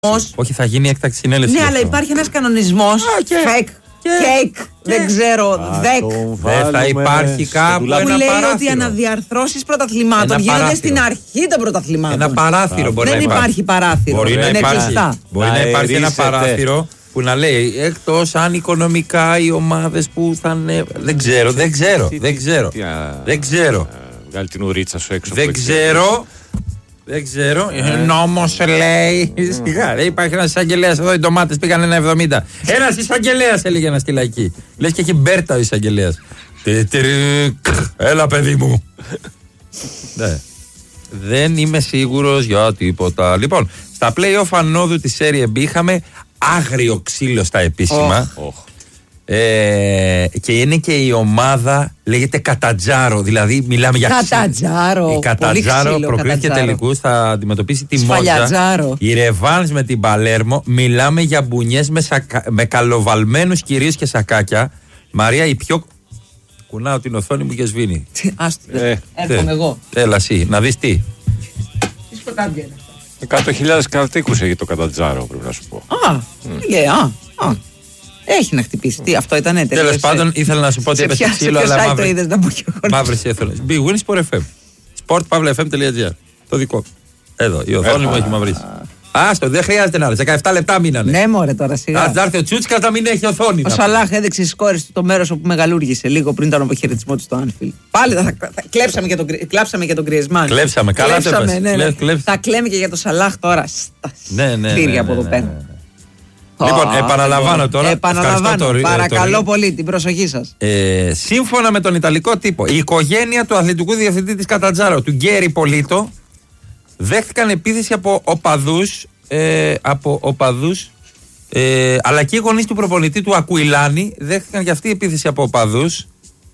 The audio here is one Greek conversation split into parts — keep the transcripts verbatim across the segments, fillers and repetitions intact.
Όχι, θα γίνει έκτακτη συνέλευση. Ναι, αλλά υπάρχει ένας κανονισμός. Φεκ. Κέικ, δεν ξέρω, δεκ. Δεν θα υπάρχει κάπου ένα παράθυρο. Που λέει παράθυρο. ότι οι αναδιαρθρώσεις πρωταθλημάτων γίνονται στην αρχή των πρωταθλημάτων. Ένα παράθυρο μπορεί δεν να υπάρχει. Δεν υπάρχει παράθυρο. Μπορεί να είναι υπάρχει, κλειστά. μπορεί να υπάρχει ένα παράθυρο που να λέει εκτός αν οικονομικά οι ομάδες που θα είναι. Δεν ξέρω, δεν ξέρω. Δεν ξέρω. Δεν ξέρω. Βγάλει την ουρίτσα σου έξω. Δεν ξέρω. Δεν ξέρω. Νόμος λέει. Σιγά, δεν υπάρχει ένας εισαγγελέας εδώ. Οι ντομάτες πήγαν ένα εβδομήντα. Ένας εισαγγελέας έλεγε ένα στη Λαϊκή. Λες και έχει μπέρτα ο εισαγγελέας. Έλα, παιδί μου. Δεν είμαι σίγουρος για τίποτα. Λοιπόν, στα play-off ανόδου της Serie B είχαμε άγριο ξύλο στα επίσημα. Ε, και είναι και η ομάδα λέγεται Κατατζάρο. Δηλαδή μιλάμε για Κατατζάρο. Η Κατατζάρο προκρίθηκε τελικούς. Θα αντιμετωπίσει τη Μόντζα. Η Ρεβάνς με την Παλέρμο. Μιλάμε για μπουνιές με, σακα... με καλοβαλμένους κυρίως και σακάκια. Μαρία, η πιο. Κουνάω την οθόνη μου και σβήνει. ε, Έρχομαι εγώ. Έλα εσύ, να δεις τι. Τι σκοτάδια είναι αυτά. εκατό χιλιάδες κατοίκους έχει το Κατατζάρο, πρέπει να σου πω. Α, λέει, α, α. Έχει να χτυπήσει. Τι, αυτό ήταν έτοιμο. Τέλος πάντων, ήθελα να σου πω ότι έπεσε ξύλο, αλλά μαύρες έθωνες. Big Win Sport εφ εμ. sport pavla f m dot g r. Το δικό. Εδώ, η οθόνη μου έχει μαυρίσει. Άστο, δεν χρειάζεται να είναι. δεκαεπτά λεπτά μείνανε. Ναι, μωρέ τώρα σιγά. Α, θα έρθει ο Τσούτσικα να μην έχει οθόνη. Ο Σαλάχ έδειξε στις κόρες του το μέρος όπου μεγαλούργησε λίγο πριν τον αποχαιρετισμό του στο Άνφιλντ. Πάλι θα, θα, θα κλέψαμε και τον, κλάψαμε και τον Γκριεζμάν. Κλέψαμε, καλά το ναι, ναι. Κλέψ, κλέψ. Θα κλαίμε και για τον Σαλάχ τώρα. Στα ναι, ναι, ναι, σπίρια ναι, από εδώ ναι, πέρα. Ναι, ναι. Λοιπόν, oh, επαναλαμβάνω τώρα. Επαναλαμβάνω. Το, παρακαλώ το, πολύ την προσοχή σας. Ε, σύμφωνα με τον Ιταλικό τύπο, η οικογένεια του αθλητικού διευθυντή της Κατατζάρο, του Γκέρι Πολίτο, δέχτηκαν επίθεση από οπαδούς. Ε, από οπαδούς, ε, αλλά και οι γονείς του προπονητή του Ακουιλάνη δέχτηκαν και αυτή η επίθεση από οπαδούς.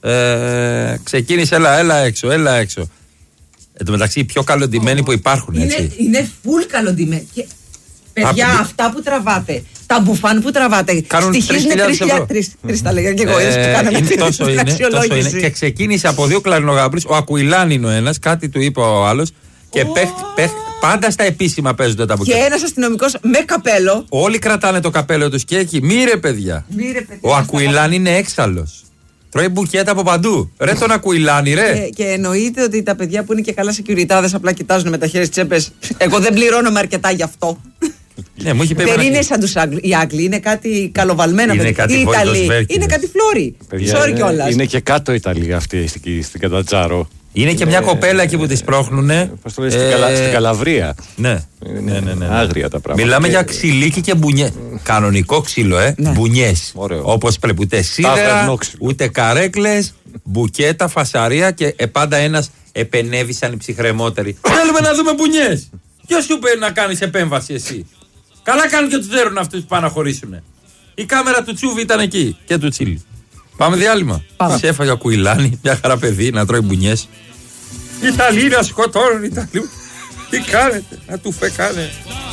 Ε, ξεκίνησε, έλα, έλα έξω, έλα έξω. Εν τω μεταξύ, οι πιο καλοντημένοι oh, που υπάρχουν. Είναι, έτσι. είναι full καλοντημένοι. Και, παιδιά, Α, αυτά που τραβάτε, τα μπουφάν που τραβάτε, στοιχίζουν τρεις χιλιάδες. Τρεις τα λέγανε και εγώ, είδες που κάναμε την αξιολόγηση. Και ξεκίνησε από δύο κλαρινογάμπρους, ο Ακουιλάνη είναι ο ένας, κάτι του είπε ο άλλος. Και oh. πέχ, πέχ, πάντα στα επίσημα παίζονται τα μπουκέτα. Και ένας αστυνομικός με καπέλο. Όλοι κρατάνε το καπέλο τους και εκεί. Μύρε παιδιά. Μύρε, παιδιά. Ο Ακουιλάνη είναι έξαλλος. Τρώει μπουκέτα από παντού. Ρε τον Ακουιλάνη, ρε. Και, και εννοείται ότι τα παιδιά που είναι και καλά σεκιουριτάδες απλά κοιτάζουν με τα χέρια στις τσέπες. Εγώ δεν πληρώνομαι αρκετά γι' αυτό. Ναι, μου δεν είναι και... σαν τους Άγγλοι. Οι Άγγλοι είναι κάτι καλοβαλμένα είναι παιδιά. Κάτι οι Ιταλοί είναι κάτι φλόρι. Sorry κιόλας. Είναι και κάτω Ιταλία αυτή στην Κατατζάρο. Είναι και μια κοπέλα εκεί που τη σπρώχνουνε. Πώς το λες, στην, Καλα... στην Καλαβρία. Ναι. Ναι, ναι, ναι, ναι. Άγρια τα πράγματα. Μιλάμε και... για ξυλίκι και μπουνιές. Κανονικό ξύλο, ε. Ναι. Μπουνιές. Όπως πρέπει. Ούτε σίδερα, ούτε καρέκλες, μπουκέτα, φασαρία και πάντα ένας επενέβη σαν οι ψυχρεμότεροι. Θέλουμε να δούμε μπουνιές. Ποιος σου είπε να κάνεις επέμβαση εσύ? Καλά κάνουν και τους δέρουν αυτούς που πάνε να χωρίσουνε. Η κάμερα του Τσούβι ήταν εκεί και του Τσίλι. Πάμε διάλειμμα. Σε έφαγε ο Ακουιλάνη, μια χαρά παιδί, να τρώει μπουνιές. Ιταλοί να σκοτώνουν Ιταλούς. Τι κάνετε, να του φεκάνε.